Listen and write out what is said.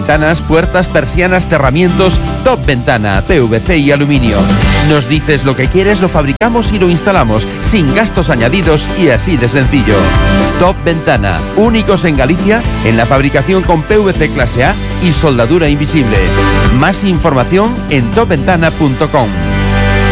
ventanas, puertas, persianas, cerramientos. Top Ventana, PVC y aluminio. Nos dices lo que quieres, lo fabricamos y lo instalamos, sin gastos añadidos y así de sencillo. Top Ventana, únicos en Galicia en la fabricación con PVC clase A y soldadura invisible. Más información en topventana.com.